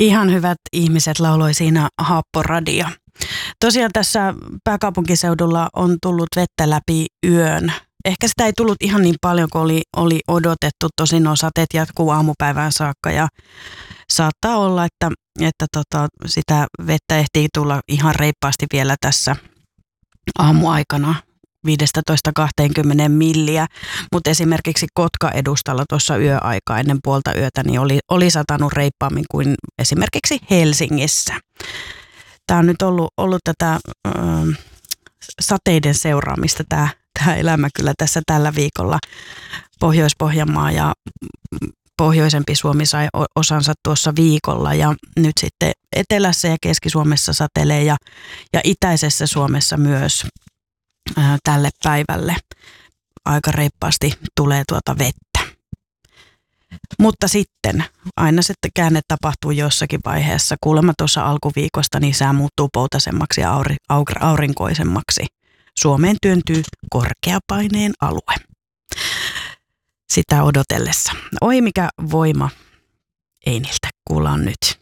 Ihan hyvät ihmiset lauloi siinä Haapporadio. Tosiaan tässä pääkaupunkiseudulla on tullut vettä läpi yön. Ehkä sitä ei tullut ihan niin paljon kuin oli odotettu. Tosin nuo sateet jatkuu aamupäivään saakka ja saattaa olla, että sitä vettä ehtii tulla ihan reippaasti vielä tässä aamuaikana 15-20 milliä, mutta esimerkiksi Kotka-edustalla tuossa yöaikaa ennen puolta yötä niin oli satanut reippaammin kuin esimerkiksi Helsingissä. Tämä on nyt ollut tätä sateiden seuraamista tämä elämä kyllä tässä tällä viikolla. Pohjois-Pohjanmaa ja pohjoisempi Suomi sai osansa tuossa viikolla ja nyt sitten etelässä ja Keski-Suomessa satelee ja itäisessä Suomessa myös tälle päivälle aika reippaasti tulee tuota vettä. Mutta sitten aina sitten käänne tapahtuu jossakin vaiheessa. Kuulemma tuossa alkuviikosta niin sää muuttuu poutasemmaksi ja aurinkoisemmaksi. Suomeen työntyy korkeapaineen alue. Sitä odotellessa. Oi mikä voima Einiltä kuullaan nyt.